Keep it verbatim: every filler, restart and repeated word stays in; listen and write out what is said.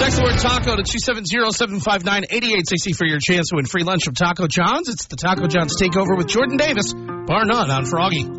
Text the word taco to two seven zero, seven five nine, eight eight six zero for your chance to win free lunch from Taco John's. It's the Taco John's Takeover with Jordan Davis. Bar none on Froggy.